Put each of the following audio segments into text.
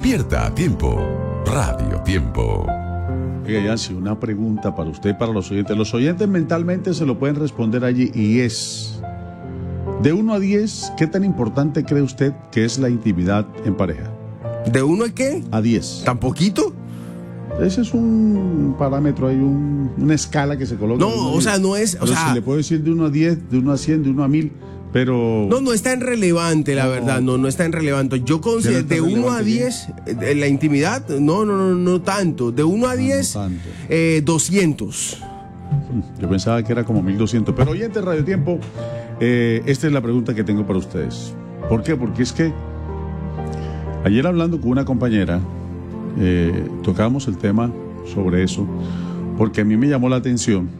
Despierta a tiempo. Radio Tiempo. Oiga, Yancy, una pregunta para usted y para los oyentes. Los oyentes mentalmente se lo pueden responder allí y es: de 1 a 10, ¿qué tan importante cree usted que es la intimidad en pareja? ¿De 1 a qué? A 10. ¿Tan poquito? Ese es un parámetro, hay una escala que se coloca. No, o sea, no es... Pero si le puedo decir de 1 a 10, de 1 a 100, de 1 a 1000, pero... No es tan relevante, la verdad, no es tan relevante. Yo considero de 1 a 10, la intimidad, no tanto. De 1 a 10, no tanto. 200. Yo pensaba que era como 1200. Pero oyente Radio Tiempo, esta es la pregunta que tengo para ustedes. ¿Por qué? Porque es que ayer hablando con una compañera, tocamos el tema sobre eso, porque a mí me llamó la atención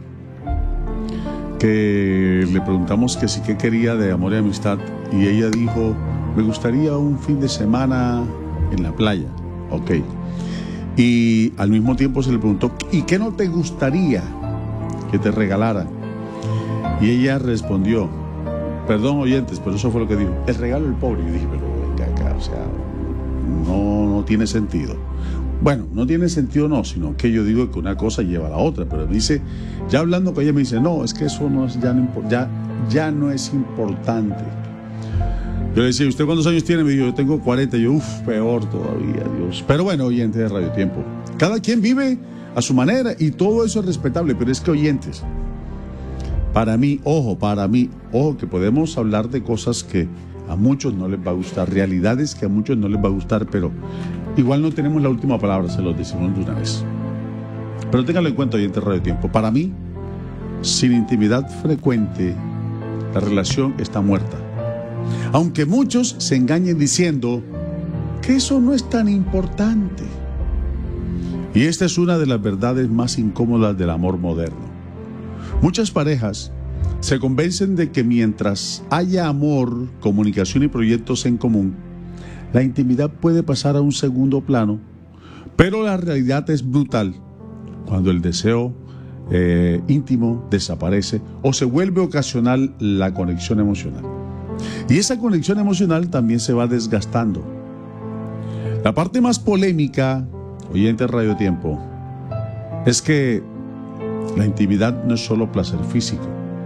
que le preguntamos que sí, qué quería de amor y amistad, y ella dijo: me gustaría un fin de semana en la playa. Ok. Y al mismo tiempo se le preguntó: ¿y qué no te gustaría que te regalara? Y ella respondió, perdón oyentes, pero eso fue lo que dijo: el regalo del pobre. Y yo dije: pero venga acá, o sea, no tiene sentido. Bueno, no tiene sentido no, sino que yo digo que una cosa lleva a la otra. Pero me dice, ya hablando con ella, me dice: no, es que eso no es, ya no es importante. Yo le decía: ¿usted cuántos años tiene? Me dijo: yo tengo 40. Yo, peor todavía, Dios. Pero bueno, oyentes de Radio Tiempo, cada quien vive a su manera y todo eso es respetable. Pero es que, oyentes, para mí, ojo, que podemos hablar de cosas que a muchos no les va a gustar, realidades que a muchos no les va a gustar, pero igual no tenemos la última palabra, se los decimos de una vez. Pero ténganlo en cuenta, oyentes de Radio Tiempo, para mí, sin intimidad frecuente, la relación está muerta. Aunque muchos se engañen diciendo que eso no es tan importante. Y esta es una de las verdades más incómodas del amor moderno. Muchas parejas se convencen de que mientras haya amor, comunicación y proyectos en común, la intimidad puede pasar a un segundo plano, pero la realidad es brutal cuando el deseo íntimo desaparece o se vuelve ocasional la conexión emocional. Y esa conexión emocional también se va desgastando. La parte más polémica, oyente Radio Tiempo, es que la intimidad no es solo placer físico.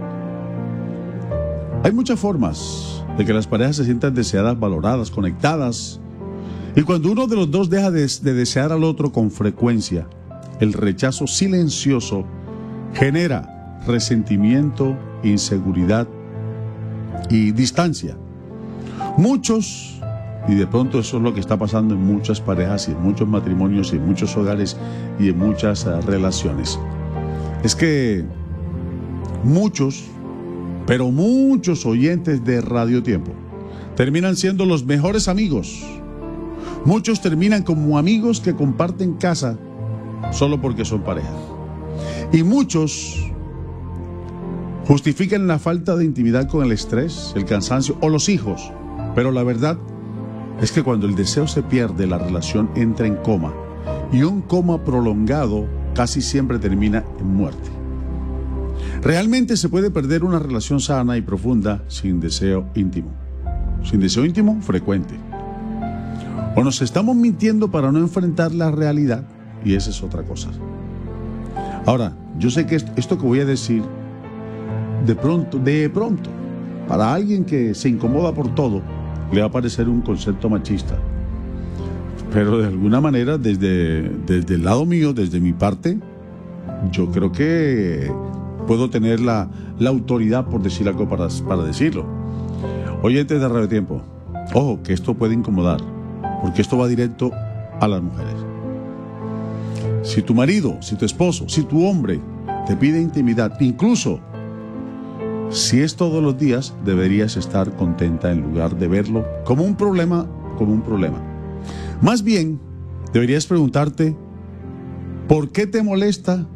Hay muchas formas de que las parejas se sientan deseadas, valoradas, conectadas. Y cuando uno de los dos deja de desear al otro con frecuencia, el rechazo silencioso genera resentimiento, inseguridad y distancia. Muchos, y de pronto eso es lo que está pasando en muchas parejas y en muchos matrimonios y en muchos hogares y en muchas relaciones, es que muchos, pero muchos oyentes de Radio Tiempo terminan siendo los mejores amigos. Muchos terminan como amigos que comparten casa solo porque son pareja. Y muchos justifican la falta de intimidad con el estrés, el cansancio o los hijos. Pero la verdad es que cuando el deseo se pierde, la relación entra en coma. Y un coma prolongado casi siempre termina en muerte. Realmente se puede perder una relación sana y profunda sin deseo íntimo. Sin deseo íntimo frecuente. O nos estamos mintiendo para no enfrentar la realidad, y esa es otra cosa. Ahora, yo sé que esto que voy a decir, de pronto, para alguien que se incomoda por todo, le va a parecer un concepto machista. Pero de alguna manera, desde el lado mío, desde mi parte, yo creo que puedo tener la autoridad por decir algo para decirlo. Oyentes de Radio Tiempo, ojo, que esto puede incomodar, porque esto va directo a las mujeres. Si tu marido, si tu esposo, si tu hombre te pide intimidad, incluso si es todos los días, deberías estar contenta en lugar de verlo como un problema. Más bien, deberías preguntarte, ¿por qué te molesta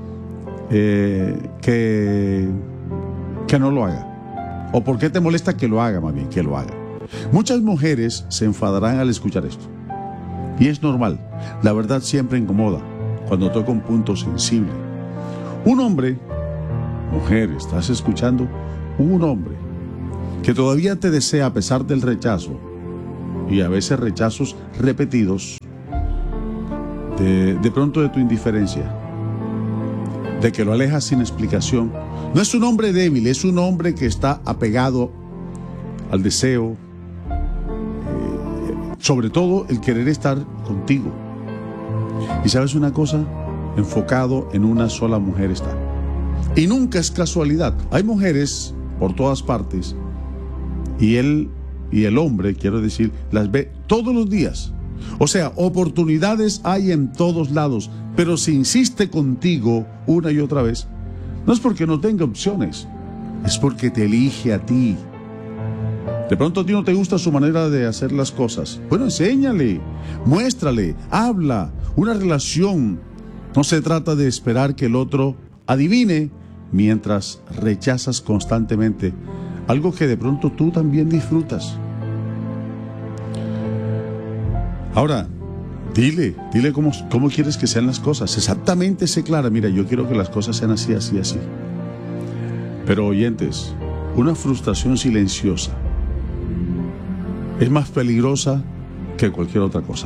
que no lo haga? ¿O por qué te molesta que lo haga, más bien, que lo haga? Muchas mujeres se enfadarán al escuchar esto. Y es normal. La verdad siempre incomoda cuando toca un punto sensible. Un hombre, mujer, ¿estás escuchando? Un hombre que todavía te desea a pesar del rechazo, y a veces rechazos repetidos, de pronto de tu indiferencia, de que lo alejas sin explicación. No es un hombre débil, es un hombre que está apegado al deseo, sobre todo el querer estar contigo. Y sabes una cosa, enfocado en una sola mujer está. Y nunca es casualidad. Hay mujeres por todas partes y el hombre, quiero decir, las ve todos los días. O sea, oportunidades hay en todos lados, pero si insiste contigo una y otra vez, no es porque no tenga opciones, es porque te elige a ti. De pronto a ti no te gusta su manera de hacer las cosas. Bueno, enséñale, muéstrale, habla. Una relación no se trata de esperar que el otro adivine mientras rechazas constantemente algo que de pronto tú también disfrutas. Ahora, dile cómo quieres que sean las cosas. Exactamente, sé clara. Mira, yo quiero que las cosas sean así, así, así. Pero oyentes, una frustración silenciosa es más peligrosa que cualquier otra cosa.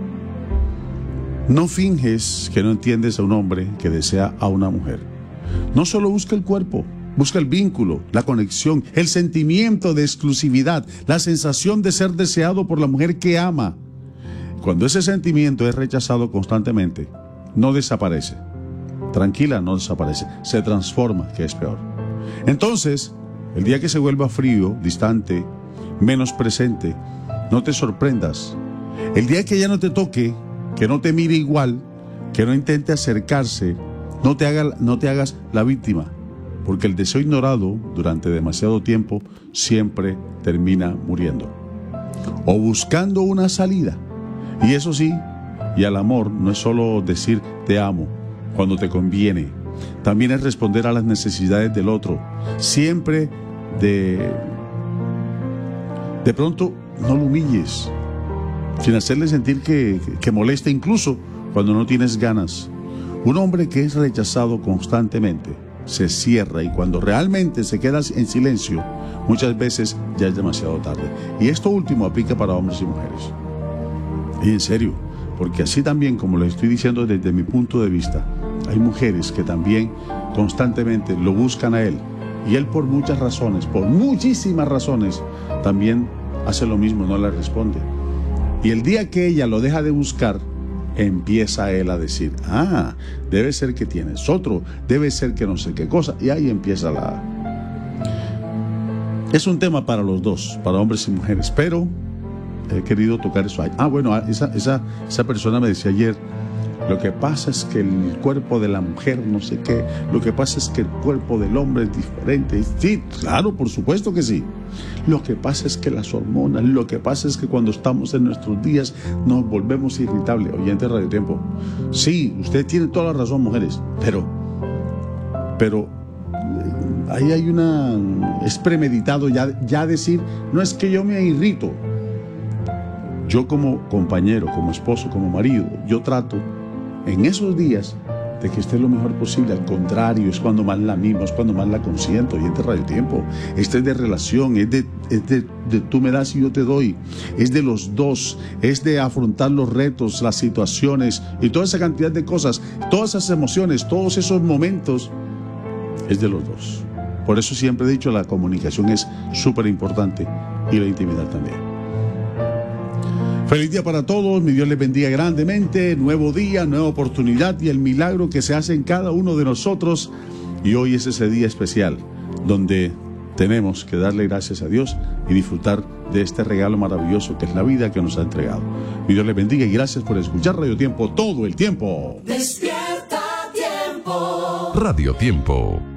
No finges que no entiendes a un hombre que desea a una mujer. No solo busca el cuerpo, busca el vínculo, la conexión, el sentimiento de exclusividad, la sensación de ser deseado por la mujer que ama. Cuando ese sentimiento es rechazado constantemente, no desaparece. Tranquila, no desaparece, se transforma, que es peor. Entonces, el día que se vuelva frío, distante, menos presente, no te sorprendas. El día que ya no te toque, que no te mire igual, que no intente acercarse, no te hagas la víctima, porque el deseo ignorado durante demasiado tiempo siempre termina muriendo o buscando una salida. Y eso sí, y al amor no es solo decir te amo cuando te conviene, también es responder a las necesidades del otro. Siempre de pronto no lo humilles, sin hacerle sentir que molesta, incluso cuando no tienes ganas. Un hombre que es rechazado constantemente se cierra, y cuando realmente se queda en silencio, muchas veces ya es demasiado tarde. Y esto último aplica para hombres y mujeres. Y en serio, porque así también, como lo estoy diciendo desde mi punto de vista, hay mujeres que también constantemente lo buscan a él, y él por muchas razones, por muchísimas razones, también hace lo mismo, no le responde. Y el día que ella lo deja de buscar, empieza él a decir, debe ser que tienes otro, debe ser que no sé qué cosa, y ahí empieza Es un tema para los dos, para hombres y mujeres, pero he querido tocar eso ahí. Bueno, esa persona me decía ayer, lo que pasa es que el cuerpo de la mujer no sé qué, lo que pasa es que el cuerpo del hombre es diferente. Sí, claro, por supuesto que sí. Lo que pasa es que las hormonas, lo que pasa es que cuando estamos en nuestros días nos volvemos irritables. Oyente de Radio Tiempo, sí, usted tiene toda la razón, mujeres, pero ahí hay es premeditado ya decir, no es que yo me irrito. Yo como compañero, como esposo, como marido, yo trato en esos días de que esté lo mejor posible. Al contrario, es cuando más la mimo, es cuando más la consiento. Y este Radio Tiempo, este es de relación, es de tú me das y yo te doy, es de los dos, es de afrontar los retos, las situaciones y toda esa cantidad de cosas, todas esas emociones, todos esos momentos, es de los dos. Por eso siempre he dicho, la comunicación es súper importante, y la intimidad también. Feliz día para todos, mi Dios les bendiga grandemente. Nuevo día, nueva oportunidad y el milagro que se hace en cada uno de nosotros. Y hoy es ese día especial donde tenemos que darle gracias a Dios y disfrutar de este regalo maravilloso que es la vida que nos ha entregado. Mi Dios les bendiga y gracias por escuchar Radio Tiempo todo el tiempo. Despierta Tiempo. Radio Tiempo.